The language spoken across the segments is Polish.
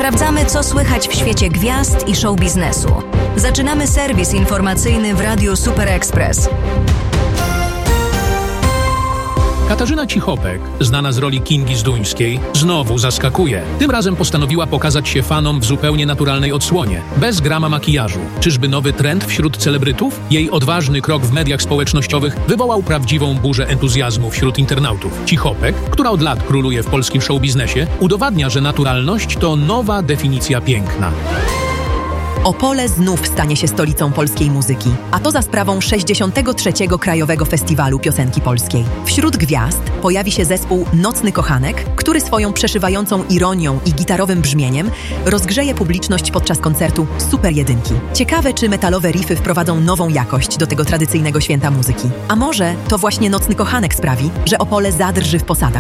Sprawdzamy, co słychać w świecie gwiazd i show biznesu. Zaczynamy serwis informacyjny w Radiu Super Express. Katarzyna Cichopek, znana z roli Kingi Zduńskiej, znowu zaskakuje. Tym razem postanowiła pokazać się fanom w zupełnie naturalnej odsłonie, bez grama makijażu. Czyżby nowy trend wśród celebrytów? Jej odważny krok w mediach społecznościowych wywołał prawdziwą burzę entuzjazmu wśród internautów. Cichopek, która od lat króluje w polskim showbiznesie, udowadnia, że naturalność to nowa definicja piękna. Opole znów stanie się stolicą polskiej muzyki, a to za sprawą 63. Krajowego Festiwalu Piosenki Polskiej. Wśród gwiazd pojawi się zespół Nocny Kochanek, który swoją przeszywającą ironią i gitarowym brzmieniem rozgrzeje publiczność podczas koncertu Super Jedynki. Ciekawe, czy metalowe riffy wprowadzą nową jakość do tego tradycyjnego święta muzyki. A może to właśnie Nocny Kochanek sprawi, że Opole zadrży w posadach?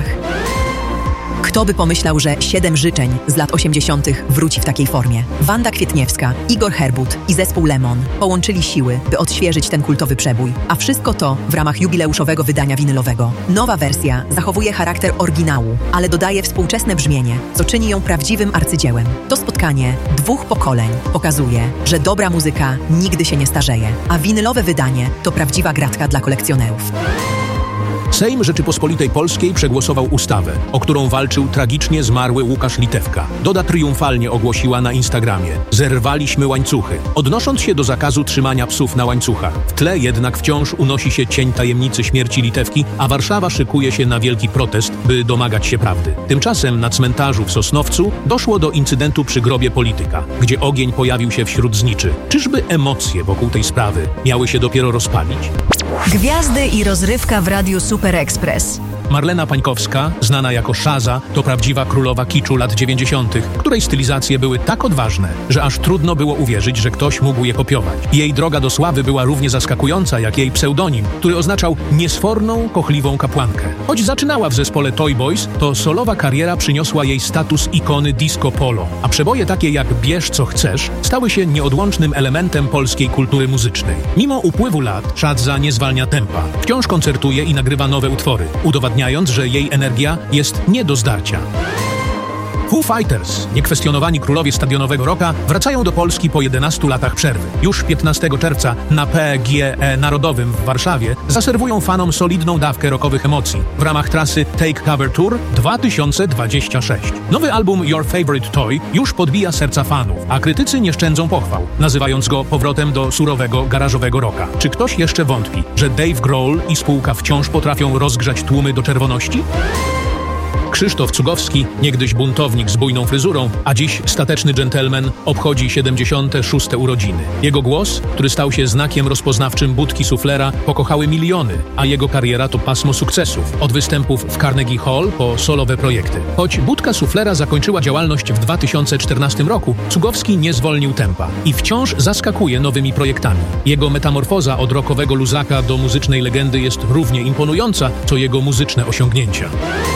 Kto by pomyślał, że 7 życzeń z lat 80. wróci w takiej formie? Wanda Kwietniewska, Igor Herbut i zespół Lemon połączyli siły, by odświeżyć ten kultowy przebój. A wszystko to w ramach jubileuszowego wydania winylowego. Nowa wersja zachowuje charakter oryginału, ale dodaje współczesne brzmienie, co czyni ją prawdziwym arcydziełem. To spotkanie 2 pokoleń pokazuje, że dobra muzyka nigdy się nie starzeje, a winylowe wydanie to prawdziwa gratka dla kolekcjonerów. Sejm Rzeczypospolitej Polskiej przegłosował ustawę, o którą walczył tragicznie zmarły Łukasz Litewka. Doda triumfalnie ogłosiła na Instagramie: zerwaliśmy łańcuchy, odnosząc się do zakazu trzymania psów na łańcuchach. W tle jednak wciąż unosi się cień tajemnicy śmierci Litewki, a Warszawa szykuje się na wielki protest, by domagać się prawdy. Tymczasem na cmentarzu w Sosnowcu doszło do incydentu przy grobie polityka, gdzie ogień pojawił się wśród zniczy. Czyżby emocje wokół tej sprawy miały się dopiero rozpalić? Gwiazdy i rozrywka w Radiu Super Express. Marlena Pańkowska, znana jako Szaza, to prawdziwa królowa kiczu lat 90., której stylizacje były tak odważne, że aż trudno było uwierzyć, że ktoś mógł je kopiować. Jej droga do sławy była równie zaskakująca jak jej pseudonim, który oznaczał niesforną, kochliwą kapłankę. Choć zaczynała w zespole Toy Boys, to solowa kariera przyniosła jej status ikony disco polo, a przeboje takie jak Bierz co chcesz stały się nieodłącznym elementem polskiej kultury muzycznej. Mimo upływu lat Szadza nie zwalnia tempa. Wciąż koncertuje i nagrywa nowe utwory, udowadniając, że jej energia jest nie do zdarcia. Foo Fighters, niekwestionowani królowie stadionowego rocka, wracają do Polski po 11 latach przerwy. Już 15 czerwca na PGE Narodowym w Warszawie zaserwują fanom solidną dawkę rockowych emocji w ramach trasy Take Cover Tour 2026. Nowy album Your Favorite Toy już podbija serca fanów, a krytycy nie szczędzą pochwał, nazywając go powrotem do surowego, garażowego rocka. Czy ktoś jeszcze wątpi, że Dave Grohl i spółka wciąż potrafią rozgrzać tłumy do czerwoności? Krzysztof Cugowski, niegdyś buntownik z bujną fryzurą, a dziś stateczny dżentelmen, obchodzi 76. urodziny. Jego głos, który stał się znakiem rozpoznawczym budki suflera, pokochały miliony, a jego kariera to pasmo sukcesów. Od występów w Carnegie Hall po solowe projekty. Choć budka suflera zakończyła działalność w 2014 roku, Cugowski nie zwolnił tempa i wciąż zaskakuje nowymi projektami. Jego metamorfoza od rockowego luzaka do muzycznej legendy jest równie imponująca, co jego muzyczne osiągnięcia.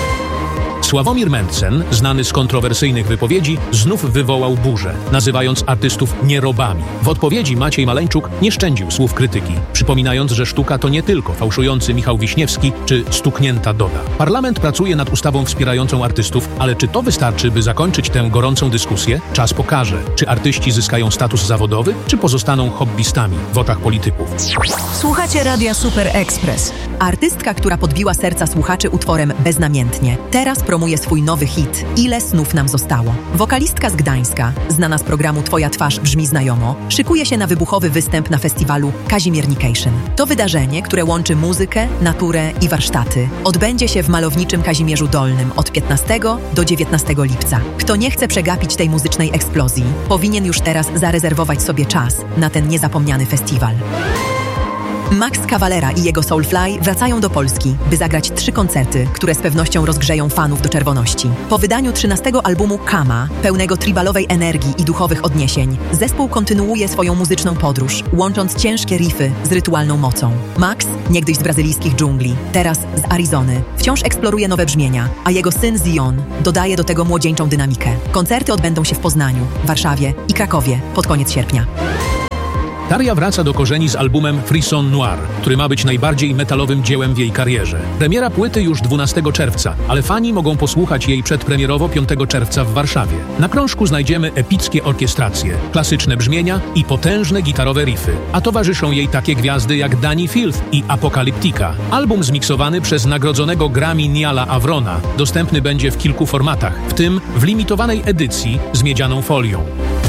Sławomir Mencen, znany z kontrowersyjnych wypowiedzi, znów wywołał burzę, nazywając artystów nierobami. W odpowiedzi Maciej Maleńczuk nie szczędził słów krytyki, przypominając, że sztuka to nie tylko fałszujący Michał Wiśniewski czy stuknięta Doda. Parlament pracuje nad ustawą wspierającą artystów, ale czy to wystarczy, by zakończyć tę gorącą dyskusję? Czas pokaże, czy artyści zyskają status zawodowy, czy pozostaną hobbystami w oczach polityków. Słuchacie Radia Super Express. Artystka, która podbiła serca słuchaczy utworem Beznamiętnie, teraz promuje swój nowy hit Ile snów nam zostało. Wokalistka z Gdańska, znana z programu Twoja twarz brzmi znajomo, szykuje się na wybuchowy występ na festiwalu Kazimiernication. To wydarzenie, które łączy muzykę, naturę i warsztaty, odbędzie się w malowniczym Kazimierzu Dolnym od 15 do 19 lipca. Kto nie chce przegapić tej muzycznej eksplozji, powinien już teraz zarezerwować sobie czas na ten niezapomniany festiwal. Max Cavalera i jego Soulfly wracają do Polski, by zagrać 3 koncerty, które z pewnością rozgrzeją fanów do czerwoności. Po wydaniu 13 albumu Kama, pełnego tribalowej energii i duchowych odniesień, zespół kontynuuje swoją muzyczną podróż, łącząc ciężkie riffy z rytualną mocą. Max, niegdyś z brazylijskich dżungli, teraz z Arizony, wciąż eksploruje nowe brzmienia, a jego syn Zion dodaje do tego młodzieńczą dynamikę. Koncerty odbędą się w Poznaniu, Warszawie i Krakowie pod koniec sierpnia. Daria wraca do korzeni z albumem Frisson Noir, który ma być najbardziej metalowym dziełem w jej karierze. Premiera płyty już 12 czerwca, ale fani mogą posłuchać jej przedpremierowo 5 czerwca w Warszawie. Na krążku znajdziemy epickie orkiestracje, klasyczne brzmienia i potężne gitarowe riffy, a towarzyszą jej takie gwiazdy jak Dani Filth i Apocalyptica. Album zmiksowany przez nagrodzonego Grammy Niala Avrona dostępny będzie w kilku formatach, w tym w limitowanej edycji z miedzianą folią.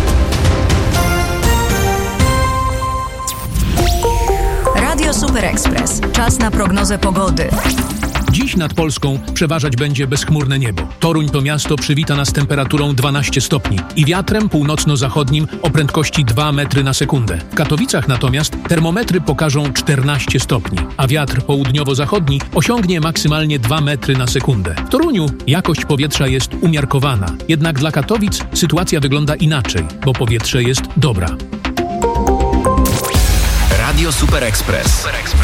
Radio Super Express. Czas na prognozę pogody. Dziś nad Polską przeważać będzie bezchmurne niebo. Toruń to miasto przywita nas temperaturą 12 stopni i wiatrem północno-zachodnim o prędkości 2 metry na sekundę. W Katowicach natomiast termometry pokażą 14 stopni, a wiatr południowo-zachodni osiągnie maksymalnie 2 metry na sekundę. W Toruniu jakość powietrza jest umiarkowana, jednak dla Katowic sytuacja wygląda inaczej, bo powietrze jest dobra. Radio Super Express.